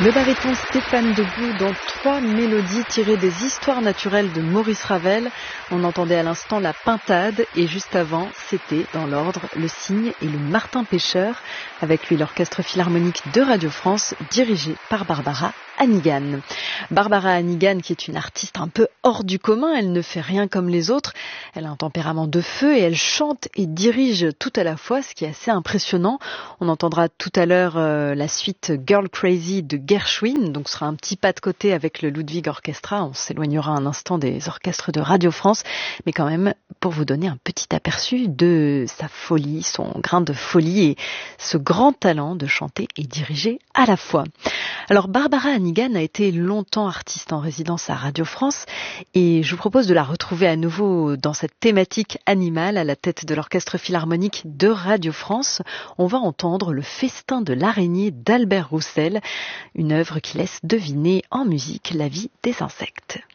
Le baryton Stéphane Degout dans 3 mélodies tirées des histoires naturelles de Maurice Ravel. On entendait à l'instant la Pintade et juste avant, c'était dans l'ordre le Cygne et le Martin Pêcheur. Avec lui l'orchestre philharmonique de Radio France dirigé par Barbara Hannigan. Barbara Hannigan qui est une artiste un peu hors du commun, elle ne fait rien comme les autres. Elle a un tempérament de feu et elle chante et dirige tout à la fois, ce qui est assez impressionnant. On entendra tout à l'heure la suite Girl Crazy de Gershwin, donc ce sera un petit pas de côté avec le Ludwig Orchestra. On s'éloignera un instant des orchestres de Radio France, mais quand même pour vous donner un petit aperçu de sa folie, son grain de folie et ce grand talent de chanter et diriger à la fois. Alors Barbara Hannigan a été longtemps artiste en résidence à Radio France et je vous propose de la retrouver à nouveau dans cette thématique animale à la tête de l'orchestre philharmonique de Radio France. On va entendre le Festin de l'araignée d'Albert Roussel, une œuvre qui laisse deviner en musique la vie des insectes.